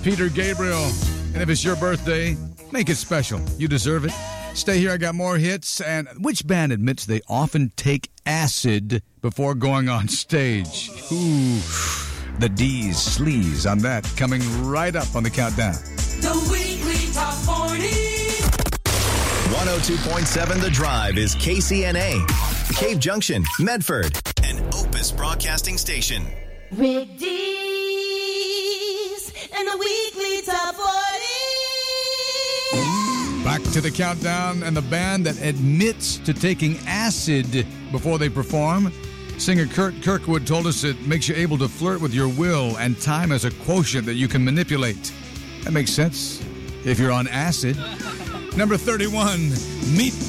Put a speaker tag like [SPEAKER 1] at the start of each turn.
[SPEAKER 1] Peter Gabriel. And if it's your birthday, make it special. You deserve it. Stay here. I got more hits. And which band admits they often take acid before going on stage? Ooh, the D's, Sleaze on that. Coming right up on the countdown.
[SPEAKER 2] The Weekly Top 40.
[SPEAKER 3] 102.7 The Drive is KCNA, Cave Junction, Medford, an Opus Broadcasting Station.
[SPEAKER 2] Rick D's and the Weekly Top 40.
[SPEAKER 1] Back to the countdown and the band that admits to taking acid before they perform. Singer Kurt Kirkwood told us it makes you able to flirt with your will and time as a quotient that you can manipulate. That makes sense if you're on acid. Number 31, Meet